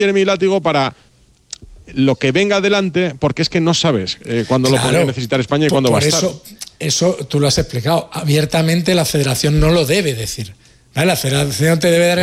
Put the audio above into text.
tiene mi látigo para lo que venga adelante, porque es que no sabes cuándo lo podría necesitar España y cuándo va a estar. Eso tú lo has explicado. Abiertamente la federación no lo debe decir. ¿Vale? La federación te debe dar